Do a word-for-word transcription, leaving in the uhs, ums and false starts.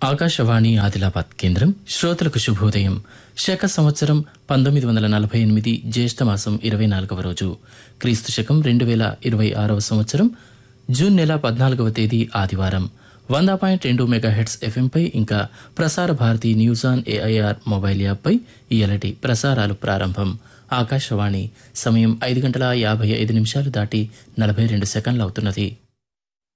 ఆకాశవాణి ఆదిలాబాద్ కేంద్రం. శ్రోతలకు శుభోదయం. శక సంవత్సరం పంతొమ్మిది వందల నలభై ఎనిమిది జ్యేష్ఠమాసం ఇరవై నాలుగవ రోజు, క్రీస్తు శకం రెండు వేల ఇరవై ఆరవ సంవత్సరం జూన్ నెల పద్నాలుగవ తేదీ ఆదివారం. వంద పాయింట్ రెండు మెగాహెట్స్ ఎఫ్ఎంపై ఇంకా Prasar Bharati news on AIR mobile యాప్పై ఇయలటి ప్రసారాలు ప్రారంభం. ఆకాశవాణి సమయం ఐదు గంటల యాభై ఐదు నిమిషాలు దాటి నలభై రెండు సెకండ్లు అవుతున్నది.